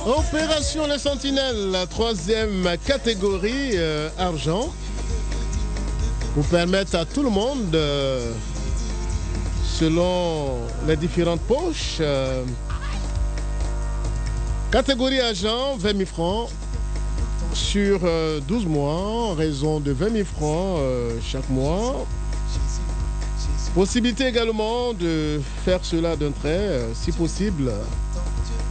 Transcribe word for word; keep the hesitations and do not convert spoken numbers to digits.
Opération Les Sentinelles, la troisième catégorie, euh, argent, pour permettre à tout le monde, euh, selon les différentes poches, euh, catégorie argent, vingt mille francs sur euh, douze mois, en raison de vingt mille francs euh, chaque mois. Possibilité également de faire cela d'un trait, euh, si possible,